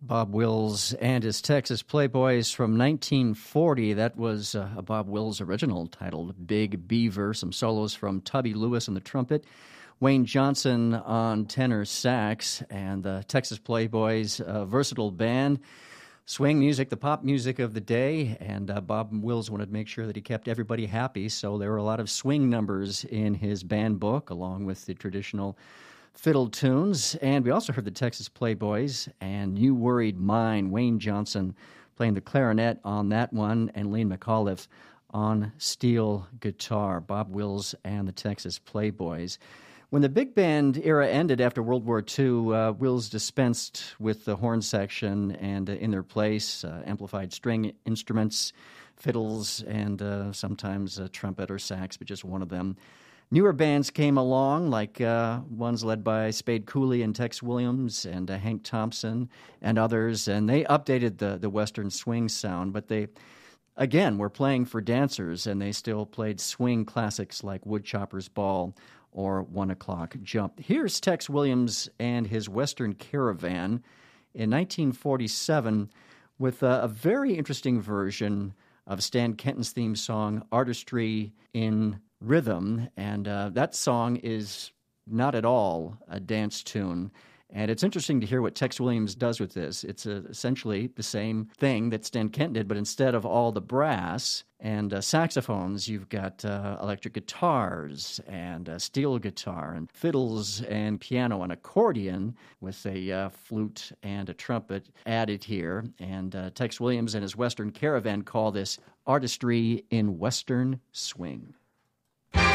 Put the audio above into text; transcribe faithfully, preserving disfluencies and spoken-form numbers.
Bob Wills and his Texas Playboys from nineteen forty. That was uh, a Bob Wills original titled Big Beaver. Some solos from Tubby Lewis on the trumpet, Wayne Johnson on tenor sax, and the Texas Playboys, a versatile band. Swing music, the pop music of the day, and uh, Bob Wills wanted to make sure that he kept everybody happy, so there were a lot of swing numbers in his band book, along with the traditional fiddle tunes. And we also heard the Texas Playboys and You Worried Mind, Wayne Johnson playing the clarinet on that one, and Lane McAuliffe on steel guitar. Bob Wills and the Texas Playboys. When the big band era ended after World War Two, uh, Wills dispensed with the horn section, and uh, in their place, uh, amplified string instruments, fiddles, and uh, sometimes a trumpet or sax, but just one of them. Newer bands came along, like uh, ones led by Spade Cooley and Tex Williams and uh, Hank Thompson and others, and they updated the, the Western swing sound, but they, again, were playing for dancers, and they still played swing classics like Woodchopper's Ball or One O'Clock Jump. Here's Tex Williams and his Western Caravan in nineteen forty-seven with a, a very interesting version of Stan Kenton's theme song, Artistry in Rhythm, and uh, that song is not at all a dance tune. And it's interesting to hear what Tex Williams does with this. It's uh, essentially the same thing that Stan Kenton did, but instead of all the brass and uh, saxophones, you've got uh, electric guitars and uh, steel guitar and fiddles and piano and accordion with a uh, flute and a trumpet added here. And uh, Tex Williams and his Western Caravan call this Artistry in Western Swing.